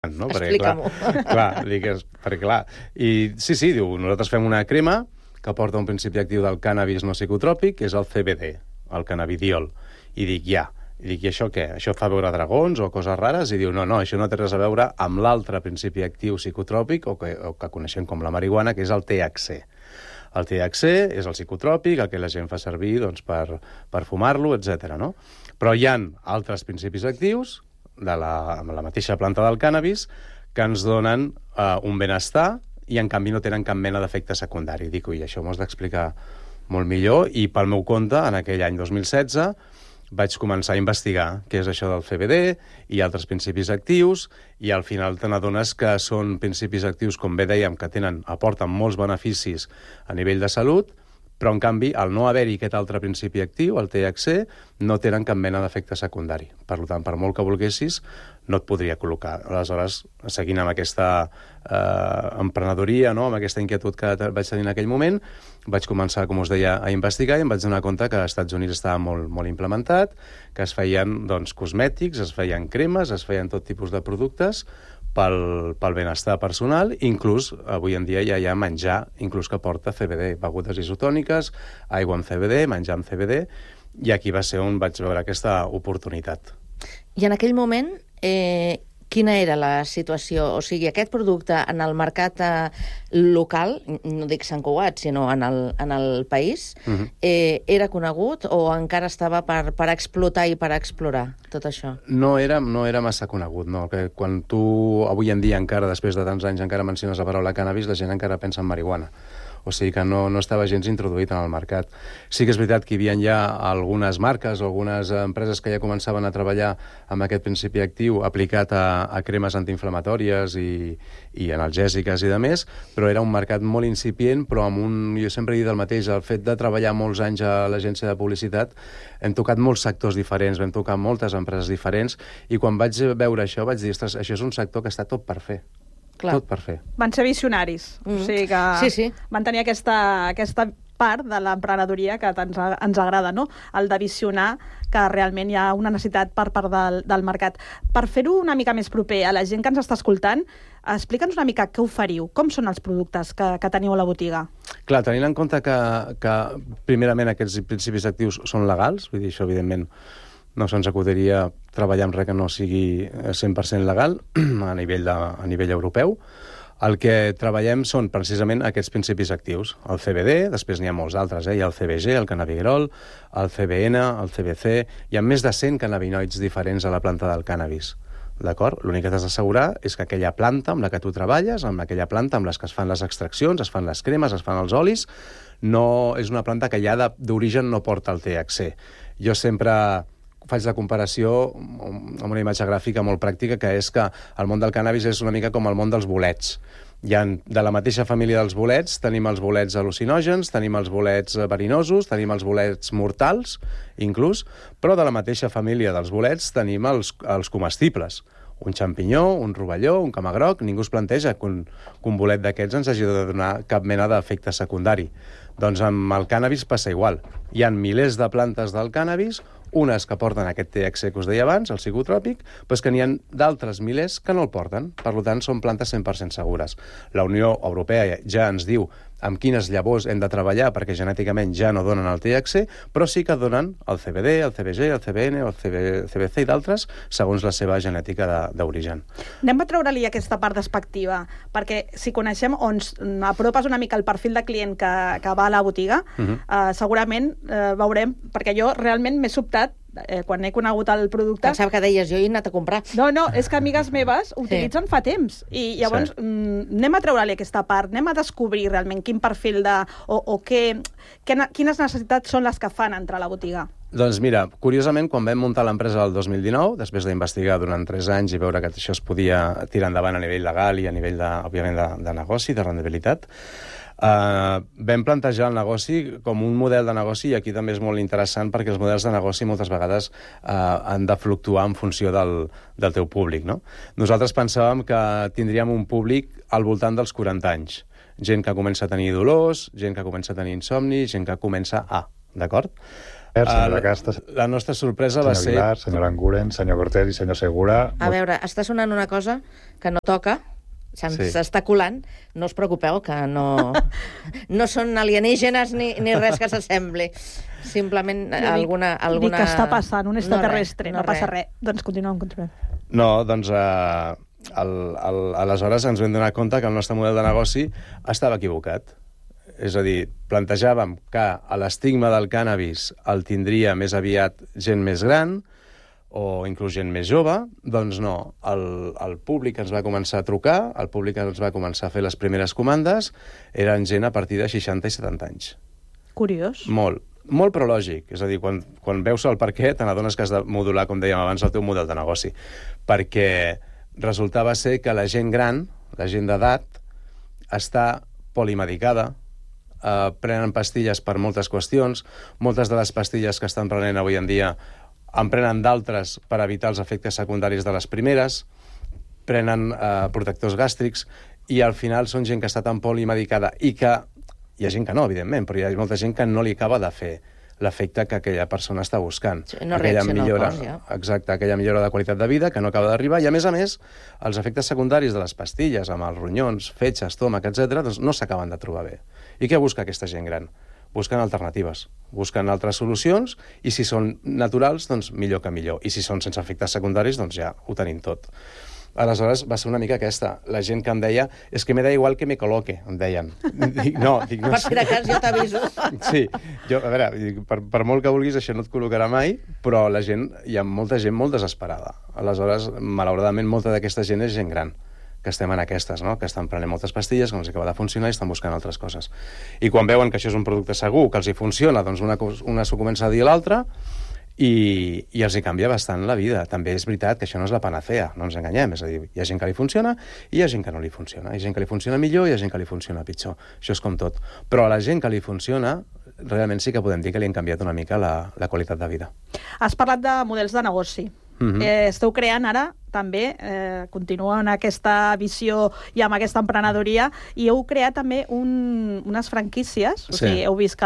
no? Explica-m'ho. Clar, perquè clar... I sí, diu, nosaltres fem una crema que porta un principi actiu del cànnabis no psicotròpic, que és el CBD, el cannabidiol. I dic, I dic, i això què? Això fa veure dragons o coses rares? I diu, no, això no té res a veure amb l'altre principi actiu psicotròpic, o que coneixem com la marihuana, que és el THC. El THC és el psicotròpic, el que la gent fa servir doncs, per fumar-lo, etc. No? Però hi ha altres principis actius amb la mateixa planta del cànnabis que ens donen un benestar i, en canvi, no tenen cap mena d'efecte secundari. Dic, ui, això m'ho has d'explicar molt millor, i pel meu compte, en aquell any 2016, vaig començar a investigar què és això del CBD i altres principis actius, i al final te n'adones que són principis actius, com bé dèiem, que aporten molts beneficis a nivell de salut, però, en canvi, al no haver-hi aquest altre principi actiu, el THC, no tenen cap mena d'efecte secundari. Per tant, per molt que volguessis, no et podria col·locar. Aleshores, seguint amb aquesta emprenedoria, no? Amb aquesta inquietud que vaig tenir en aquell moment, vaig començar, com us deia, a investigar, i em vaig donar compte que als Estats Units estava molt implementat, que es feien cosmètics, es feien cremes, es feien tot tipus de productes pel benestar personal. Inclús, avui en dia, ja hi ha menjar inclús que porta CBD, begudes isotòniques, aigua amb CBD, menjar amb CBD, i aquí va ser on vaig veure aquesta oportunitat. I en aquell moment, quina era la situació? O sigui, aquest producte en el mercat local, no dic Sant Cugat, sinó en el país, era conegut o encara estava per explotar i per explorar tot això? No era massa conegut, no. Que quan tu, avui en dia, encara, després de tants anys, encara menciones la paraula cànnabis, la gent encara pensa en marihuana. O sigui que no estava gens introduït en el mercat. Sí que és veritat que hi havia ja algunes marques o algunes empreses que ja començaven a treballar amb aquest principi actiu aplicat a cremes antiinflamatòries i analgèsiques i de més, però era un mercat molt incipient, però jo sempre he dit el mateix, el fet de treballar molts anys a l'agència de publicitat, hem tocat molts sectors diferents, vam tocar moltes empreses diferents, i quan vaig veure això vaig dir, ostres, això és un sector que està tot per fer. Clar. Tot per fer. Van ser visionaris. O sigui que sí. Van tenir aquesta part de l'emprenedoria que ens agrada, no? El de visionar que realment hi ha una necessitat per part del mercat. Per fer-ho una mica més proper a la gent que ens està escoltant, explica'ns una mica què oferiu, com són els productes que teniu a la botiga. Clar, tenint en compte que primerament aquests principis actius són legals, vull dir, això evidentment no se'ns acudiria treballar amb res que no sigui 100% legal a nivell europeu. El que treballem són precisament aquests principis actius. El CBD, després n'hi ha molts altres, hi ha el CBG, el cannabigerol, el CBN, el CBC... Hi ha més de 100 cannabinoids diferents a la planta del cànnabis. D'acord? L'únic que t'has d'assegurar és que aquella planta amb la que tu treballes, amb aquella planta amb les que es fan les extraccions, es fan les cremes, es fan els olis, no és una planta que ja d'origen no porta el THC. Jo sempre faig la comparació amb una imatge gràfica molt pràctica, que és que el món del cànnabis és una mica com el món dels bolets. De la mateixa família dels bolets, tenim els bolets al·lucinògens, tenim els bolets verinosos, tenim els bolets mortals, inclús, però de la mateixa família dels bolets tenim els comestibles. Un xampinyó, un rovelló, un camagroc, ningú es planteja que un bolet d'aquests ens hagi de donar cap mena d'efecte secundari. Doncs amb el cànnabis passa igual. Hi ha milers de plantes del cànnabis, unes que porten aquest THC que us deia abans, el psicotròpic, però és que n'hi ha d'altres milers que no el porten. Per tant, són plantes 100% segures. La Unió Europea ja ens diu amb quines llavors hem de treballar, perquè genèticament ja no donen el THC, però sí que donen el CBD, el CBG, el CBN, el CBC i d'altres, segons la seva genètica d'origen. Anem a treure-li aquesta part despectiva, perquè si coneixem on apropes una mica el perfil de client que va a la botiga, segurament veurem, perquè jo realment m'he sobtat quan he conegut el producte... Pensava que deies, jo he anat a comprar. No, és que amigues meves utilitzen fa temps. I llavors anem a treure-li aquesta part, anem a descobrir realment quin perfil quines necessitats són les que fan entrar a la botiga. Doncs mira, curiosament, quan vam muntar l'empresa el 2019, després d'investigar durant 3 anys i veure que això es podia tirar endavant a nivell legal i a nivell, òbviament, de negoci, de rendibilitat, vam plantejar el negoci com un model de negoci, i aquí també és molt interessant perquè els models de negoci moltes vegades han de fluctuar en funció del teu públic, no? Nosaltres pensàvem que tindríem un públic al voltant dels 40 anys. Gent que comença a tenir dolors, gent que comença a tenir insomni, gent que comença d'acord? Senyora Casta, La nostra sorpresa va senyor ser... Aguilar, senyor Anguren, senyor Cortés i senyor Segura. A veure, està sonant una cosa que no toca, s'està colant, no us preocupeu, que no són alienígenes ni res que s'assembli. Simplement alguna... Dic que està passant, un extraterrestre, no passa res. res. Doncs continuem. No, doncs aleshores ens vam donar compte que el nostre model de negoci estava equivocat. És a dir, plantejàvem que l'estigma del cànnabis el tindria més aviat gent més gran o inclús gent més jove. Doncs no, el públic ens va començar a trucar, el públic ens va començar a fer les primeres comandes, eren gent a partir de 60 i 70 anys. Curiós. Molt però lògic. És a dir, quan veus el per què, te n'adones que has de modular, com dèiem abans, el teu model de negoci. Perquè resultava ser que la gent gran, la gent d'edat, està polimedicada, prenen pastilles per moltes qüestions, moltes de les pastilles que estan prenent avui en dia en prenen d'altres per evitar els efectes secundaris de les primeres, prenen protectors gàstrics, i al final són gent que està tan polimedicada i que hi ha gent que no, evidentment, però hi ha molta gent que no li acaba de fer l'efecte que aquella persona està buscant. Sí, no reacciona al cos, ja. Exacte, aquella millora de qualitat de vida que no acaba d'arribar, i a més, els efectes secundaris de les pastilles, amb els ronyons, fetge, estómac, etc., doncs no s'acaben de trobar bé. I què busca aquesta gent gran? Busquen alternatives, busquen altres solucions, i si són naturals, doncs millor que millor. I si són sense efectes secundaris, doncs ja ho tenim tot. Aleshores, va ser una mica aquesta. La gent que em deia, és que me da igual que me col·loque, em deien. No, per si de cas jo t'aviso. Sí, a veure, per molt que vulguis, això no et col·locarà mai, però hi ha molta gent molt desesperada. Aleshores, malauradament, molta d'aquesta gent és gent gran, que estem en aquestes, no? Que estan prenent moltes pastilles, que no els acaba de funcionar i estan buscant altres coses. I quan veuen que això és un producte segur, que els hi funciona, doncs una s'ho comença a dir a l'altra, i els hi canvia bastant la vida. També és veritat que això no és la panacea, no ens enganyem, és a dir, hi ha gent que li funciona i hi ha gent que no li funciona. Hi ha gent que li funciona millor i hi ha gent que li funciona pitjor. Això és com tot. Però a la gent que li funciona, realment sí que podem dir que li han canviat una mica la qualitat de vida. Has parlat de models de negoci. Esteu creant ara també, continua en aquesta visió i amb aquesta emprenedoria, i heu creat també unes franquícies, o sigui, heu vist que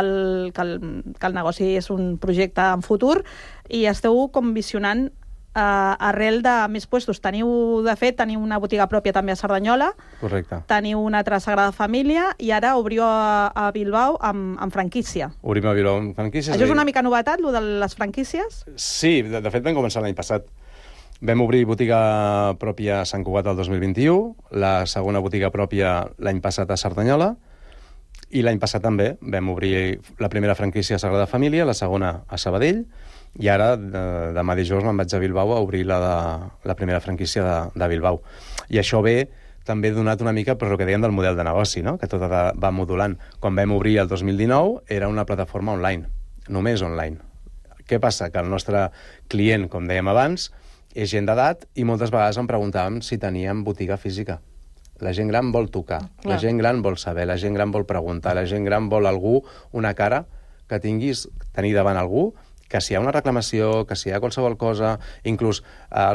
el negoci és un projecte en futur i esteu com visionant arrel de més puestos. Teniu una botiga pròpia també a Cerdanyola. Correcte. Teniu una altra Sagrada Família i ara obriu a Bilbao amb franquícia. Obrim a Bilbao amb franquícies. Això és una mica novetat, lo de les franquícies? Sí, de fet vam començar l'any passat. Vam obrir botiga pròpia a Sant Cugat el 2021, la segona botiga pròpia l'any passat a Cerdanyola, i l'any passat també vam obrir la primera franquícia a Sagrada Família, la segona a Sabadell, i ara, demà dijous, me'n vaig a Bilbao a obrir la primera franquícia de Bilbao. I això ve també donat una mica per el que dèiem del model de negoci, no? Que tot va modulant. Quan vam obrir el 2019 era una plataforma online, només online. Què passa? Que el nostre client, com dèiem abans, és gent d'edat i moltes vegades em preguntàvem si teníem botiga física. La gent gran vol tocar, la gent gran vol saber, la gent gran vol preguntar, la gent gran vol algú, una cara que tenir davant algú, que si hi ha una reclamació, que si hi ha qualsevol cosa, inclús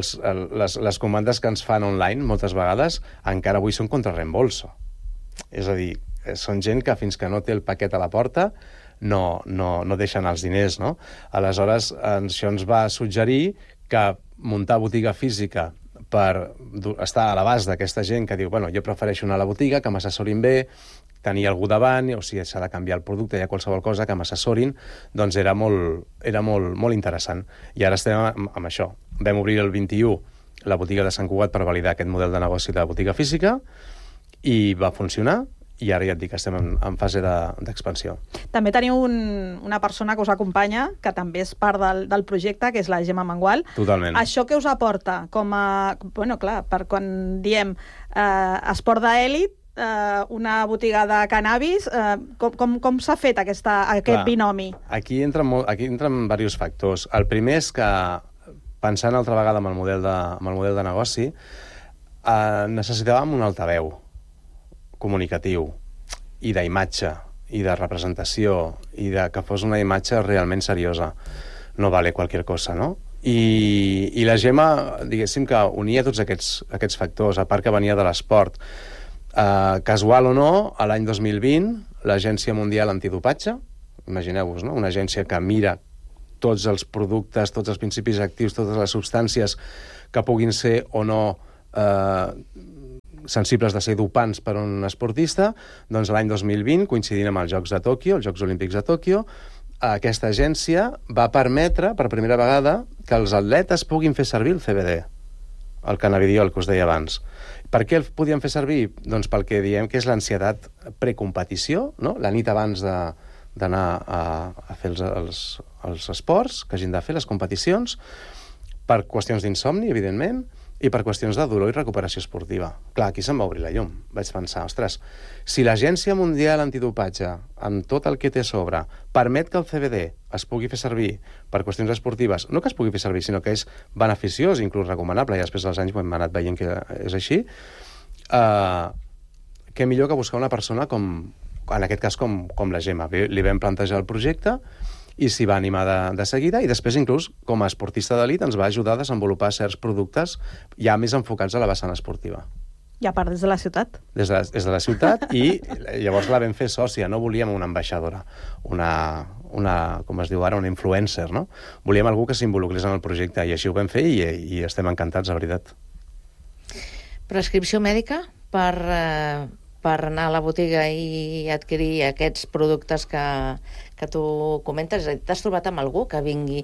les comandes que ens fan online, moltes vegades, encara avui són contra reembolso. És a dir, són gent que fins que no té el paquet a la porta no deixen els diners, no? Aleshores, això ens va suggerir que muntar botiga física per estar a l'abast d'aquesta gent que diu, bueno, jo prefereixo anar a la botiga, que m'assessorin bé, tenir algú davant, o si s'ha de canviar el producte, hi ha qualsevol cosa, que m'assessorin, doncs era molt interessant. I ara estem amb això. Vam obrir el 21 la botiga de Sant Cugat per validar aquest model de negoci de botiga física i va funcionar, i ara ja et dic que estem en fase d'expansió. També teniu una persona que us acompanya, que també és part del projecte, que és la Gemma Mengual. Totalment. Això què us aporta? Bueno, clar, per quan diem esport d'elit, una botiga de cannabis, com s'ha fet aquest binomi? Aquí entren diversos factors. El primer és que, pensant altra vegada amb el model de negoci, necessitàvem un altaveu comunicatiu i d'imatge i de representació i que fos una imatge realment seriosa. No vale cualquier cosa, no? I la Gemma, diguéssim que unia tots aquests factors, a part que venia de l'esport. Casual o no, a l'any 2020, l'Agència Mundial Antidopatge, imagineu-vos, no? Una agència que mira tots els productes, tots els principis actius, totes les substàncies que puguin ser o no sensibles de ser dopants per a un esportista, doncs l'any 2020, coincidint amb els Jocs de Tòquio, els Jocs Olímpics de Tòquio, aquesta agència va permetre, per primera vegada, que els atletes puguin fer servir el CBD, el cannabidiol que us deia abans. Per què el podien fer servir? Doncs pel que diem que és l'ansietat precompetició, no? La nit abans d'anar a fer els esports que hagin de fer, les competicions, per qüestions d'insomni, evidentment, i per qüestions de dolor i recuperació esportiva. Clar, aquí se'm va obrir la llum. Vaig pensar, ostres, si l'Agència Mundial Antidopatge, amb tot el que té a sobre, permet que el CBD es pugui fer servir per qüestions esportives, no que es pugui fer servir, sinó que és beneficiós, inclús recomanable, i després dels anys ho hem anat veient que és així, què millor que buscar una persona com, en aquest cas, com la Gemma. Li vam plantejar el projecte i s'hi va animar de seguida, i després inclús com a esportista d'elit ens va ajudar a desenvolupar certs productes ja més enfocats a la vessant esportiva. I a part des de la ciutat. Des de la ciutat, i llavors la vam fer sòcia, no volíem una ambaixadora, una com es diu ara, una influencer, no? Volíem algú que s'involucrés en el projecte, i així ho vam fer, i estem encantats, la veritat. Prescripció mèdica per anar a la botiga i adquirir aquests productes que tu comentes? T'has trobat amb algú que vingui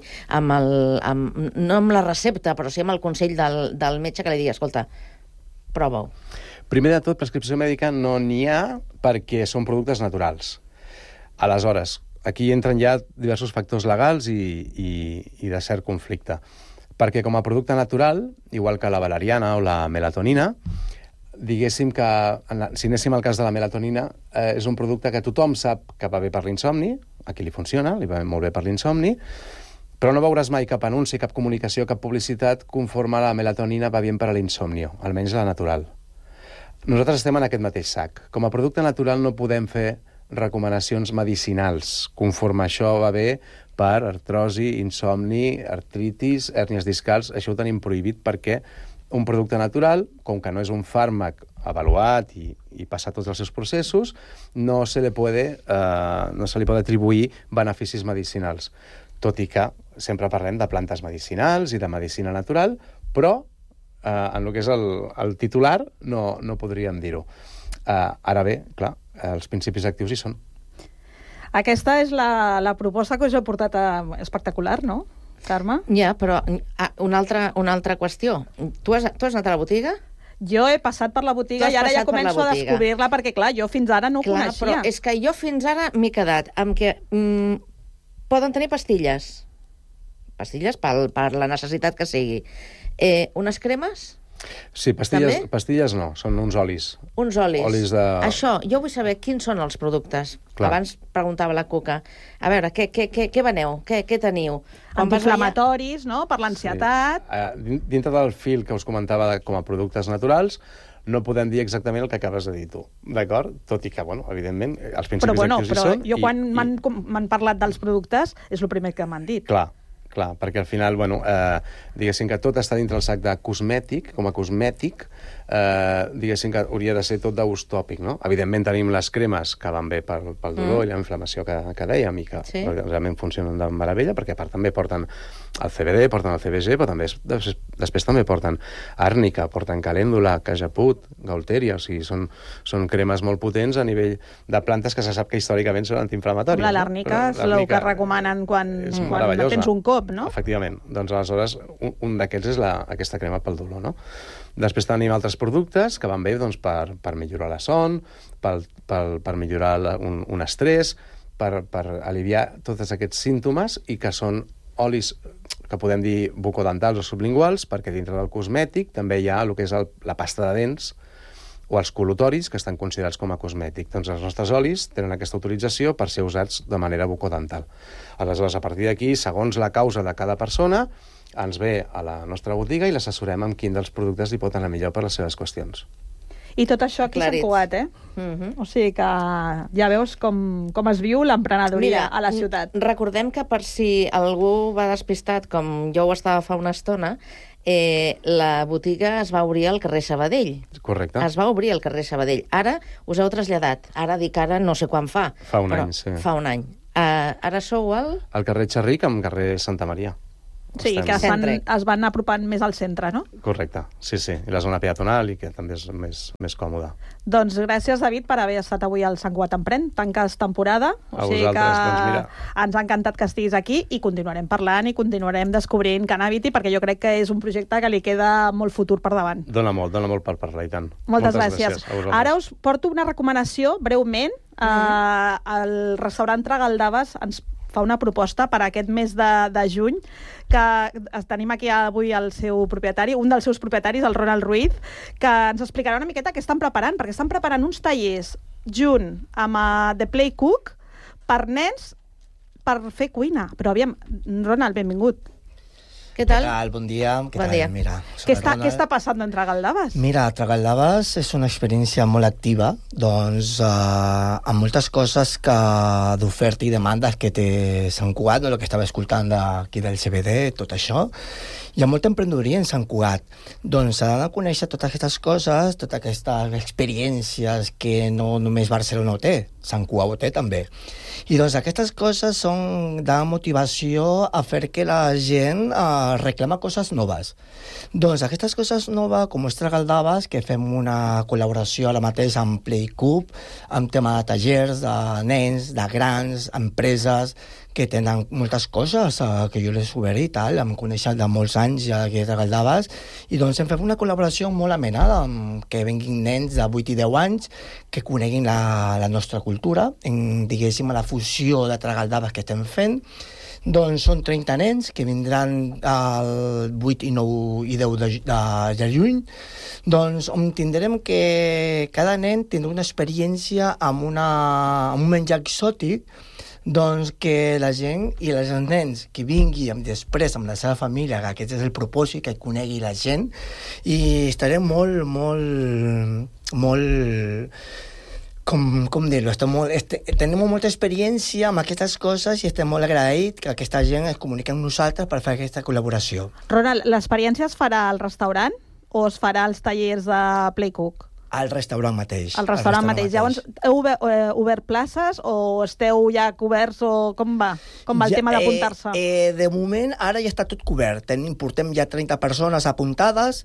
no amb la recepta, però sí amb el consell del metge que li digui, escolta, prova-ho? Primer de tot, prescripció mèdica no n'hi ha perquè són productes naturals. Aleshores, aquí entren ja diversos factors legals i de cert conflicte. Perquè com a producte natural, igual que la valeriana o la melatonina, diguéssim que, si anéssim al cas de la melatonina, és un producte que tothom sap que va bé per l'insomni, a qui li funciona, li va molt bé per l'insomni, però no veuràs mai cap anunci, cap comunicació, cap publicitat conforme la melatonina va bé per a l'insomnio, almenys la natural. Nosaltres estem en aquest mateix sac. Com a producte natural no podem fer recomanacions medicinals, conforme això va bé per artrosi, insomni, artritis, hèrnies discals. Això ho tenim prohibit perquè un producte natural, com que no és un fàrmac avaluat i passar tots els seus processos, no se li pot atribuir beneficis medicinals. Tot i que sempre parlem de plantes medicinals i de medicina natural, però en el que és el titular no podríem dir-ho. Ara bé, clar, els principis actius hi són. Aquesta és la proposta que us heu portat espectacular, no, Carme? Ja, però una altra qüestió. Tu has anat a la botiga? Jo he passat per la botiga i ara ja començo a descobrir-la perquè, clar, jo fins ara no ho coneixia. Però és que jo fins ara m'he quedat amb que poden tenir pastilles per la necessitat que sigui. Unes cremes? Sí, pastilles no, són uns olis. Uns olis. Olis de... Això, jo vull saber quins són els productes. Clar. Abans preguntava la Cuca. A veure, què veneu? Què teniu? Antiinflamatoris, no?, per l'ansietat. Sí. Dintre del fil que us comentava com a productes naturals, no podem dir exactament el que acabes de dir tu, d'acord? Tot i que, bueno, evidentment, els principis actius hi són. Però jo quan m'han parlat dels productes és el primer que m'han dit. Clar, perquè al final, bueno, diguéssim que tot està dintre el sac de cosmètic, com a cosmètic, diguéssim que hauria de ser tot d'ús tòpic, no? Evidentment tenim les cremes que van bé pel dolor i la inflamació que dèiem i que realment funcionen de meravella, perquè a part també porten el CBD, porten el CBG, però també després també porten àrnica, porten calèndula, cajaput, gaultèria, o sigui, són cremes molt potents a nivell de plantes que se sap que històricament són antiinflamatòries. L'àrnica és el que recomanen quan tens un cop, no? Efectivament. Doncs aleshores un d'aquests és aquesta crema pel dolor, no? Després tenim altres productes que van bé doncs, per millorar la son, per millorar un estrès, per aliviar tots aquests símptomes i que són olis que podem dir bucodentals o sublinguals, perquè dintre del cosmètic també hi ha el que és la pasta de dents o els col·lutoris, que estan considerats com a cosmètic. Doncs els nostres olis tenen aquesta utilització per ser usats de manera bucodental. Aleshores, a partir d'aquí, segons la causa de cada persona, ens ve a la nostra botiga i l'assessorem amb quin dels productes li pot anar millor per les seves qüestions. I tot això aquí a Sant Cugat, O sigui que ja veus com es viu l'emprenedoria a la ciutat. Recordem que per si algú va despistat, com jo ho estava fa una estona, la botiga es va obrir al carrer Sabadell. Correcte. Es va obrir al carrer Sabadell. Ara us heu traslladat. Ara dic ara no sé quan fa. Fa un any, sí. Fa un any. Ara sou al... Al carrer Xerric amb carrer Santa Maria. Sí, que es van apropant més al centre, no? Correcte, sí. I la zona peatonal, i que també és més còmoda. Doncs gràcies, David, per haver estat avui al Sant Cugat Emprèn. Tanques temporada. A vosaltres, doncs mira. Ens ha encantat que estiguis aquí i continuarem parlant i continuarem descobrint Cannabity, perquè jo crec que és un projecte que li queda molt futur per davant. Dóna molt per parlar, i tant. Moltes gràcies. Ara us porto una recomanació, breument. El restaurant Tragaldaves ens fa una proposta per aquest mes de juny, que tenim aquí avui el seu propietari, un dels seus propietaris, el Ronald Ruiz, que ens explicarà una miqueta què estan preparant, perquè estan preparant uns tallers junt amb The Play Cook per nens per fer cuina. Però aviam, Ronald, benvingut. Què tal? ¿Qué tal? Bon dia. Bon dia. Mira, Què està passant en Tragaldaves? Mira, Tragaldaves és una experiència molt activa, doncs, amb moltes coses d'oferta i demandes que té Sant Cugat, no? El que estava escoltant d'aquí del CBD, tot això. Hi ha molta emprenedoria en Sant Cugat. Doncs s'ha de conèixer totes aquestes coses, totes aquestes experiències que no només Barcelona ho té, Sant Cugat ho té també. I doncs aquestes coses són de motivació a fer que la gent reclama coses noves. Doncs aquestes coses noves, com és Tragaldaves, que fem una col·laboració ara mateix amb Playcube, amb tema de tallers, de nens, de grans, empreses, que tenen moltes coses que jo les obert i tal, em coneixen de molts anys ja que Tragaldaves, i doncs hem fet una col·laboració molt amenada, que venguin nens de 8 i 10 anys, que coneguin la nostra cultura, diguéssim, la fusió de Tragaldaves que estem fent. Doncs són 30 nens que vindran el 8 i 9 i 10 de juny. Doncs on tindrem que cada nen tindrà una experiència amb un menjar exòtic, doncs que la gent i els nens que vingui després amb la seva família, que aquest és el propòsit, que conegui la gent, i estarem molt com dir-ho, tenim molta experiència amb aquestes coses i estem molt agraïts que aquesta gent es comuniqui amb nosaltres per fer aquesta col·laboració. Ronald, l'experiència es farà al restaurant o es farà als tallers de Playcook? Al restaurant mateix. Al restaurant mateix. Llavors, heu obert places o esteu ja coberts o com va? Com va el tema d'apuntar-se? De moment, ara ja està tot cobert. Portem ja 30 persones apuntades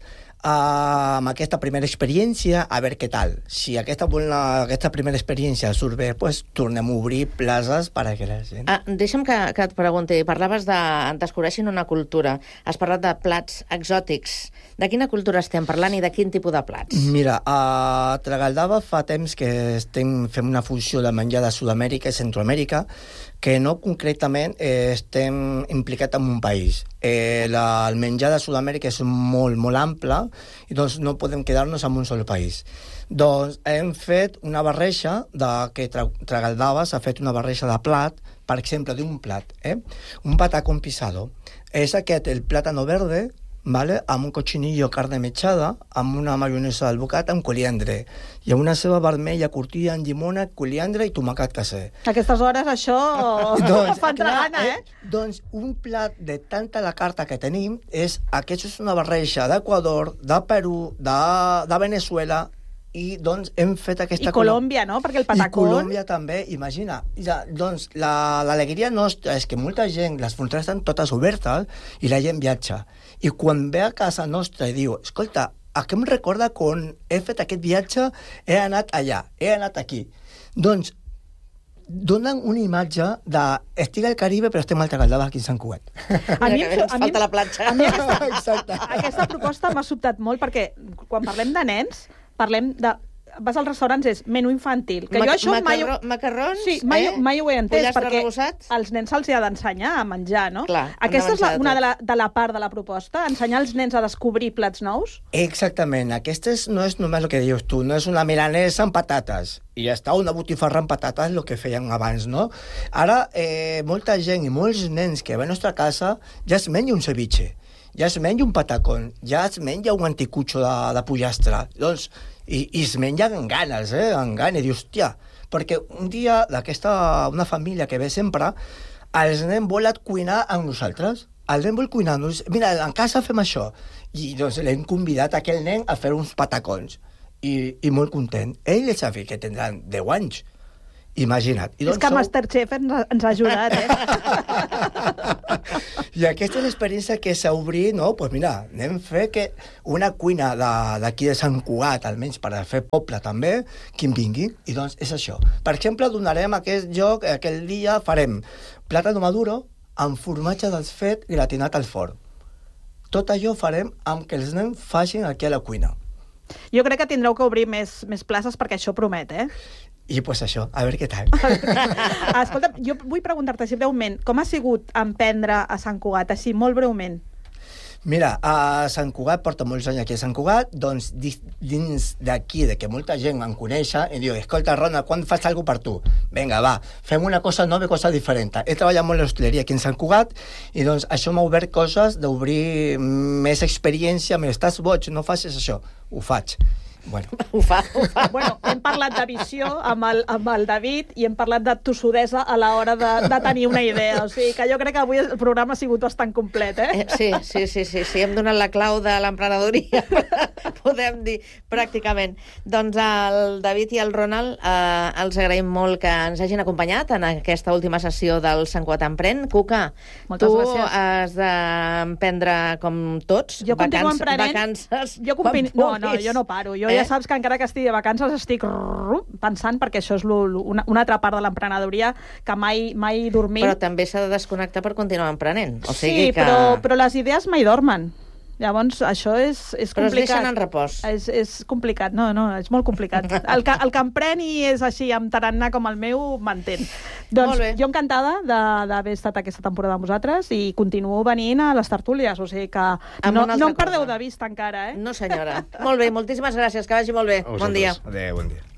amb aquesta primera experiència, a veure què tal. Si aquesta primera experiència surt bé, doncs tornem a obrir places per a que la gent... Deixa'm que et pregunti. Parlaves de descobreixin una cultura. Has parlat de plats exòtics. De quina cultura estem parlant i de quin tipus de plats? Mira, a Tragaldaves fa temps que fem una fusió de menjar de Sud-amèrica i Centroamèrica, que no concretament estem implicats en un país. El menjar de Sud-amèrica és molt, molt ample i doncs no podem quedar-nos en un sol país. Doncs hem fet una barreja que Tragaldaves ha fet una barreja de plat, per exemple, d'un plat, un patacón pisado. És aquest, el plàtano verde, vale? Amb un cochinillo carne mechada, amb una maionesa del bocat amb coliandre, i amb una ceba vermella curtida amb llimona, coliandre i tomacat caser. A aquestes hores això fa entrar gana, Doncs un plat de tanta la carta que tenim aquest és una barreja d'Equador, de Perú, de Venezuela, i doncs hem fet aquesta... I Colòmbia, no? Perquè el patacón... I Colòmbia també, imagina. Doncs l'alegria nostra és que molta gent, les fronteres estan totes obertes i la gent viatja. I quan ve a casa nostra i diu, escolta, a què em recorda quan he fet aquest viatge, he anat allà, he anat aquí. Doncs donen una imatge de estic al Caribe però estem al Tragaldaves aquí a Sant Cugat. A mi falta la platja. Aquesta proposta m'ha sobtat molt perquè quan parlem de nens, parlem de... Vas als restaurants, és menú infantil. Que jo això macarrons, sí, mai ho he entès, perquè rebussat. als nens se'ls ha d'ensenyar a menjar, no? Clar, aquesta és una de la part de la proposta, ensenyar els nens a descobrir plats nous? Exactament. Aquesta no és només el que dius tu, no és una milanesa amb patates. I ja està, una botifarra amb patates, el que feien abans, no? Ara, molta gent i molts nens que ve a la nostra casa ja es menja un ceviche, ja es menja un patacón, ja es menja un anticucho de pollastre. Doncs, i es menja amb ganes, amb ganes. I dius, hòstia, perquè un dia una família que ve sempre, els nens volen cuinar amb nosaltres. El nen vol cuinar, mira, en casa fem això. I doncs l'hem convidat a aquell nen a fer uns patacons. I molt content. Ell és a dir que tindran 10 anys. Imagina't. És que Masterchef ens ha ajudat, I aquesta és l'experiència que s'ha obrit, no? Pues mira, anem a fer que una cuina d'aquí de Sant Cugat, almenys per a fer poble també, qui en vingui. I doncs és això. Per exemple, donarem aquest joc, aquell dia farem plàtano maduro amb formatge desfet gratinat al forn. Tot això farem amb que els nens facin aquí a la cuina. Jo crec que tindreu que obrir més places perquè això promet, I pues això, a veure què tal. Escolta, jo vull preguntar-te així breument, com ha sigut emprendre a Sant Cugat, així molt breument? Mira, a Sant Cugat, porto molts anys aquí a Sant Cugat, doncs dins d'aquí, de que molta gent em coneix, i diu, escolta, Ronald, quan fas alguna per tu? Vinga, va, fem una cosa nova, cosa diferent. He treballat molt a l'hostaleria aquí en Sant Cugat, i doncs això m'ha obert coses d'obrir més experiència, més estàs boig, no facis això, ho faig. Bueno. Ho fa. Bueno, hem parlat de visió amb el David i hem parlat de tossudesa a l'hora de tenir una idea. O sigui que jo crec que avui el programa ha sigut bastant complet, Sí. Hem donat la clau de l'emprenedoria, podem dir, pràcticament. Doncs el David i el Ronald els agraïm molt que ens hagin acompanyat en aquesta última sessió del Sant Cugat Emprèn. Cuca, moltes gràcies. Tu has d'emprendre com tots. Jo continuo emprenent. Vacances. No, jo no paro. Jo ja saps que encara que estigui de vacances estic pensant, perquè això és una altra part de l'emprenedoria que mai dormim. Però també s'ha de desconnectar per continuar emprenent. O sigui que... però les idees mai dormen. Llavors, això és complicat. Però es deixen en repòs. És complicat, no, és molt complicat. El que emprèn i és així, amb tarannà com el meu, m'entén. Doncs jo encantada d'haver estat aquesta temporada amb vosaltres i continuo venint a les tertúlies, o sigui que no em perdeu de vista encara, No, senyora. Molt bé, moltíssimes gràcies, que vagi molt bé. Bon dia. Adéu, bon dia.